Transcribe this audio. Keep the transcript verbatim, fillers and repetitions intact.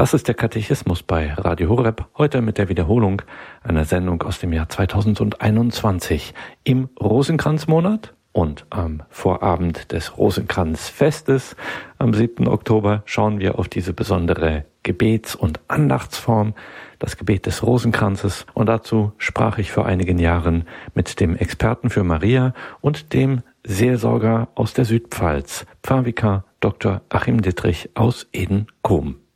Das ist der Katechismus bei Radio Horeb, heute mit der Wiederholung einer Sendung aus dem Jahr zweitausendeinundzwanzig im Rosenkranzmonat und am Vorabend des Rosenkranzfestes am siebten Oktober schauen wir auf diese besondere Gebets- und Andachtsform, das Gebet des Rosenkranzes, und dazu sprach ich vor einigen Jahren mit dem Experten für Maria und dem Seelsorger aus der Südpfalz, Pfarrvikar Doktor Achim Dittrich aus Eden-Kulm.